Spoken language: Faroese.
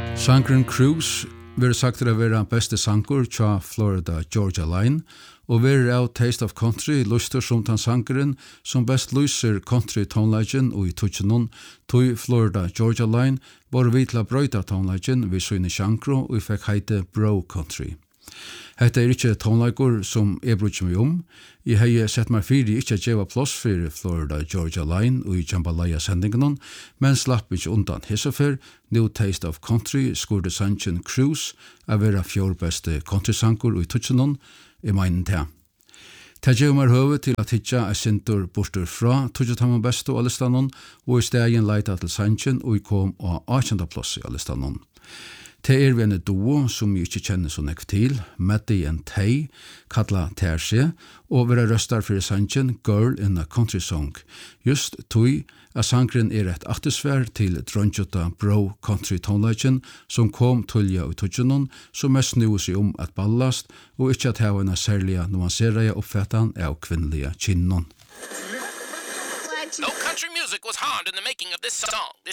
Sangren Cruise vil sagt å være beste sanger fra Florida Georgia Line, og vil av Taste of Country lyster som den sangeren som best lyser country tonelagen og i tutsjenon til Florida Georgia Line var vi til å brøyta tonelagen ved søgne sjankro og fikk heite Bro Country. Hetta ikke tonelager som jeg bruker meg Jeg har sett meg fyrir ikke å gjøre plass for Florida Georgia Line og i Jambalaya-sendingen, men slapp ikke undan hissefer. New Taste of Country skurte Sanchen Cruise av være fjordbeste countrysanger og i tutsjenon I meinen til. Det gjør meg høve til at hitja sintur bortur fra tutsjetammen beste og alistanon, og I stegen leita til Sanchen og kom av 18. plass I alistanon. Det vi en duo som jeg ikke kjenner så nekv til, Maddie and Tay, kalla Terse, og være røstar for sangen Girl in a Country Song. Just tog at sangren et aktesvær til dronjota Bro Country tonelagen som kom tulja ut tutsjenon, som mest nu seg at ballast, og ikke at hava en særlige nuansereie oppfattan av kvinnelige kinnon. No country music was harmed in the making of this song.